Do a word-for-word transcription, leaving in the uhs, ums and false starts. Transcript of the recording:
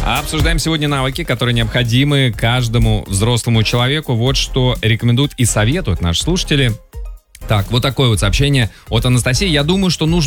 Обсуждаем сегодня навыки, которые необходимы каждому взрослому человеку. Вот что рекомендуют и советуют наши слушатели. Так, вот такое вот сообщение от Анастасии. Я думаю, что нужно